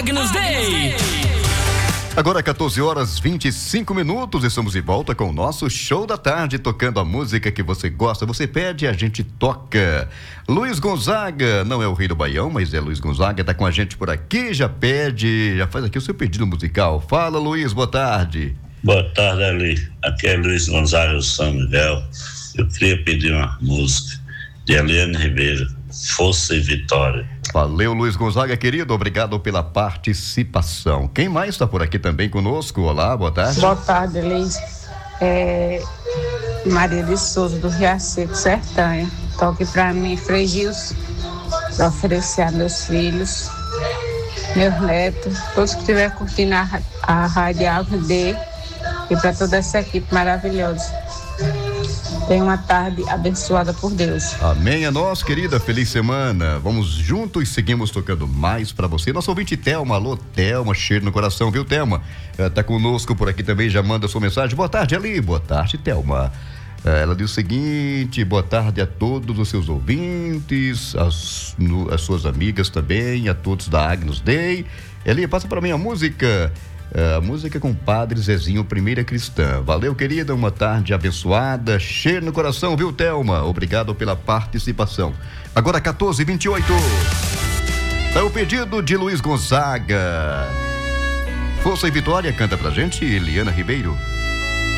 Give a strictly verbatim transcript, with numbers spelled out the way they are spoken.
Agnus Dei. Agora quatorze horas e vinte e cinco minutos, estamos de volta com o nosso show da tarde, tocando a música que você gosta, você pede, a gente toca. Luiz Gonzaga, não é o rei do Baião, mas é Luiz Gonzaga, tá com a gente por aqui, já pede, já faz aqui o seu pedido musical. Fala, Luiz, boa tarde. Boa tarde, Ali. Aqui é Luiz Gonzaga do São Miguel. Eu queria pedir uma música de Eliane Ribeiro, Força e Vitória. Valeu, Luiz Gonzaga, querido, obrigado pela participação. Quem mais está por aqui também conosco? Olá, boa tarde. Boa tarde, Liz. É Maria de Souza, do Riaceto Sertanha. Toque para mim, Frei Gilson, para oferecer a meus filhos, meus netos, todos que estiverem curtindo a, a Rádio Agnus Dei e para toda essa equipe maravilhosa. Tenha uma tarde abençoada por Deus. Amém, é nós, querida, feliz semana. Vamos juntos e seguimos tocando mais pra você. Nosso ouvinte Thelma, alô Thelma, cheiro no coração, viu, Thelma? Uh, tá conosco por aqui também, já manda sua mensagem. Boa tarde, Ali, boa tarde, Thelma. Uh, ela diz o seguinte: boa tarde a todos os seus ouvintes, as, no, as suas amigas também, a todos da Agnus Dei. Ali, passa pra mim a música. A música com o Padre Zezinho, Primeira Cristã. Valeu, querida, uma tarde abençoada, cheiro no coração, viu, Thelma? Obrigado pela participação. Agora quatorze e vinte e oito. É o pedido de Luiz Gonzaga. Força e Vitória, canta pra gente, Eliana Ribeiro.